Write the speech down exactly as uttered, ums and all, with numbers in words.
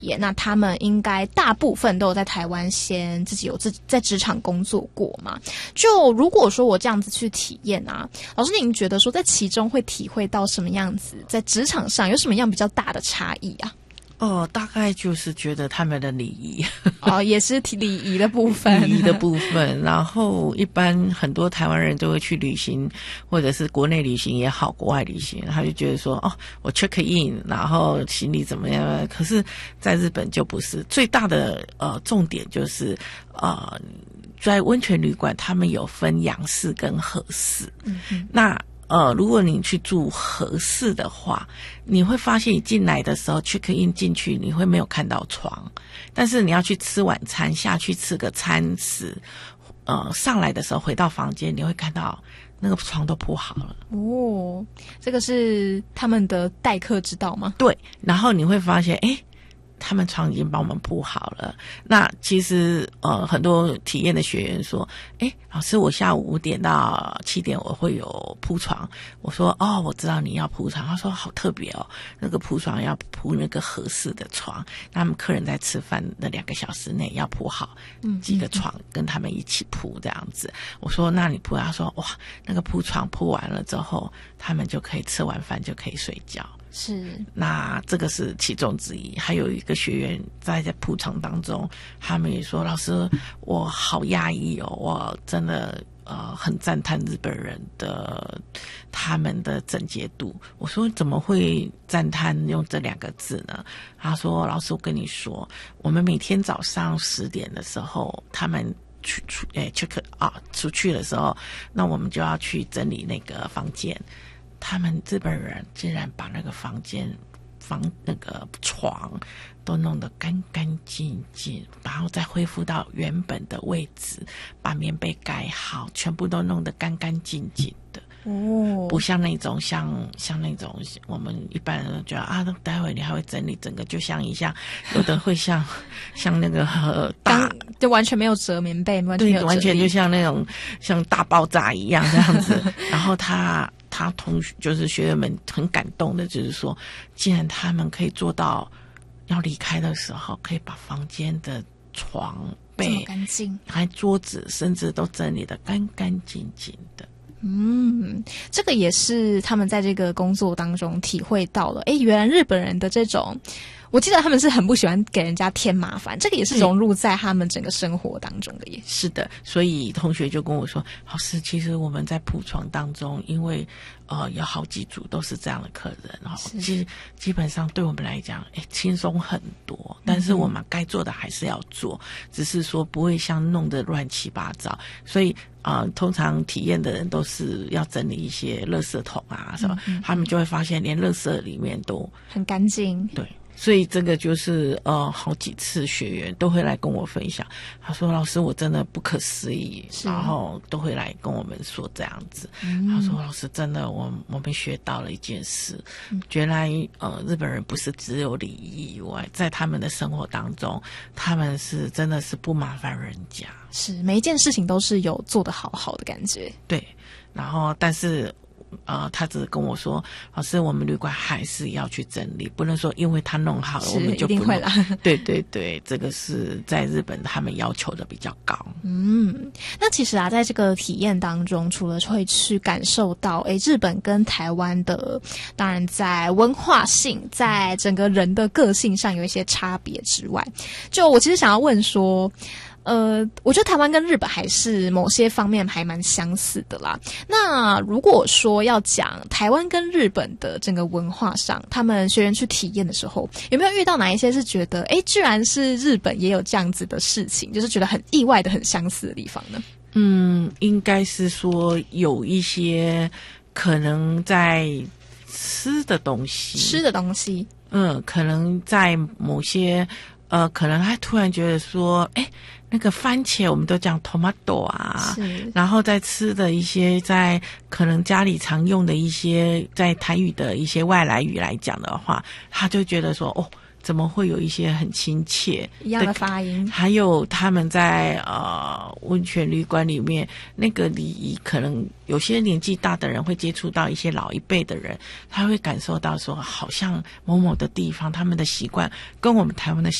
业，那他们应该大部分都有在台湾先自己有自己在职场工作过嘛？就如果说我这样子去体验啊，老师您觉得说在其中会体会到什么样子，在职场上有什么样比较大的差异啊？ 哦，大概就是觉得他们的礼仪哦，也是礼仪的部分， 礼仪的部分。然后一般很多台湾人都会去旅行，或者是国内旅行也好，国外旅行，他就觉得说，哦，我 check in， 然后行李怎么样？可是在日本就不是，最大的呃重点就是呃，在温泉旅馆他们有分洋式跟和式，嗯嗯，那。呃，如果你去住和式的话，你会发现你进来的时候 check in 进去，你会没有看到床，但是你要去吃晚餐，下去吃个餐食，呃，上来的时候回到房间，你会看到那个床都铺好了。 哦，这个是他们的待客之道吗？ 对，然后你会发现，诶，他们床已经帮我们铺好了。那其实呃，很多体验的学员说，诶，老师，我下午五点到七点我会有铺床。我说，哦，我知道你要铺床。他说，好特别哦，那个铺床要铺那个合适的床。那他们客人在吃饭的两个小时内要铺好几个床，跟他们一起铺这样子。我说，那你铺？他说，哇，那个铺床铺完了之后，他们就可以吃完饭就可以睡觉。 是， 那这个是其中之一。还有一个学员在在铺场当中，他们也说，老师，我好压抑哦，我真的呃很赞叹日本人的他们的整洁度。我说怎么会赞叹用这两个字呢？他说，老师，我跟你说，我们每天早上十点的时候，他们去出诶 check 啊出去的时候，那我们就要去整理那个房间。他们日本人竟然把那个房间、房那个床都弄得干干净净，然后再恢复到原本的位置，把棉被盖好，全部都弄得干干净净的。哦，不像那种像像那种我们一般人觉得啊，那待会你还会整理整个，就像一下，有的会像像那个呃大， 就完全没有折棉被，完全没有对，完全就像那种像大爆炸一样这样子。然后他。他同学就是学员们很感动的，就是说，既然他们可以做到要离开的时候，可以把房间的床被这么干净， 还桌子甚至都整理得干干净净的。 嗯，这个也是他们在这个工作当中体会到了。诶，原来日本人的这种，我记得他们是很不喜欢给人家添麻烦，这个也是融入在他们整个生活当中的耶。 是的，所以同学就跟我说，老师，其实我们在铺床当中，因为呃有好几组都是这样的客人，然后其实基本上对我们来讲，诶，轻松很多。但是我们该做的还是要做，嗯、只是说不会像弄得乱七八糟。所以啊、呃，通常体验的人都是要整理一些垃圾桶啊什么，嗯嗯、他们就会发现连垃圾里面都很干净。 对。所以这个就是呃，好几次学员都会来跟我分享，他说：“老师，我真的不可思议。”然后都会来跟我们说这样子。嗯、他说：“老师，真的，我我们学到了一件事，嗯、原来呃，日本人不是只有礼仪以外，在他们的生活当中，他们是真的是不麻烦人家， 是每一件事情都是有做得好好的感觉。 对，然后但是。”呃，他只跟我说，老师，我们旅馆还是要去整理，不能说因为他弄好了，我们就不弄。一定会啦。对对对，这个是在日本他们要求的比较高。 嗯，那其实啊，在这个体验当中，除了会去感受到，诶，日本跟台湾的，当然在文化性，在整个人的个性上有一些差别之外，就我其实想要问说。呃，我觉得台湾跟日本还是某些方面还蛮相似的啦。那如果说要讲台湾跟日本的整个文化上，他们学员去体验的时候，有没有遇到哪一些是觉得，诶，居然是日本也有这样子的事情，就是觉得很意外的、很相似的地方呢？ 嗯，应该是说有一些可能在吃的东西， 吃的东西， 嗯，可能在某些呃，可能他突然觉得说，诶。那个番茄我们都讲 tomato 啊，然后再吃的一些在可能家里常用的一些在台语的一些外来语来讲的话，他就觉得说哦， 怎么会有一些很亲切一样的发音？ 还有他们在呃温泉旅馆里面那个礼仪，可能有些年纪大的人会接触到一些老一辈的人，他会感受到说，好像某某的地方他们的习惯跟我们台湾的